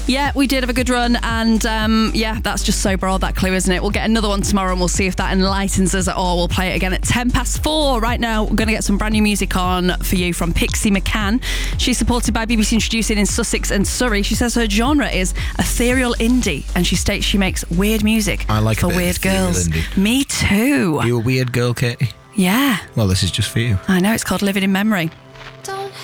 Yeah, we did have a good run, and that's just so broad, that clue, isn't it? We'll get another one tomorrow and we'll see if that enlightens us at all. We'll play it again at 4:10. Right now, we're going to get some brand new music on for you from Pixie McCann. She's supported by BBC Introducing in Sussex and Surrey. She says her genre is ethereal indie, and she states she makes weird music I like for weird girls. Indie. Me too. Are you a weird girl, Katie? Yeah. Well, this is just for you. I know, it's called Living in Memory.